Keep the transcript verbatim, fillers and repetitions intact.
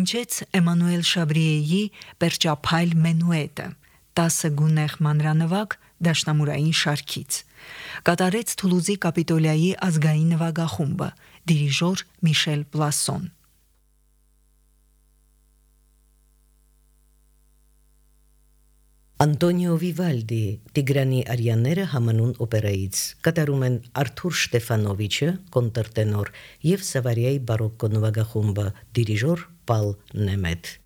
հնչեց Էմանուել Շավրիեի Պերճափայլ մենուետը, տասը գունեղ մանրանվագ դաշնամուրային շարքից։ Կատարեց Թուլուզի Կապիտոլիայի ազգային նվագախումբը, դիրիժոր Միշել Պլասոն։ Անտոնիո Վիվալդի Տիգրանի արյաները համանուն օպերայից կատարում են Արթուր Շտեֆանովիչը, կոնտրտենոր, և Սավարիայի բարոկկո նվագախումբը, դիրիժոր Պալ Նեմետ։